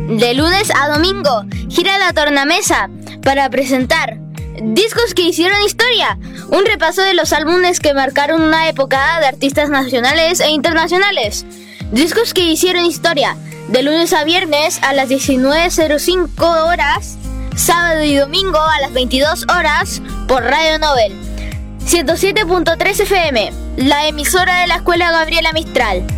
De lunes a domingo, gira la tornamesa para presentar discos que hicieron historia, un repaso de los álbumes que marcaron una época de artistas nacionales e internacionales. Discos que hicieron historia, de lunes a viernes a las 19:05 horas, sábado y domingo a las 22 horas por Radio Nobel 107.3 FM, la emisora de la Escuela Gabriela Mistral.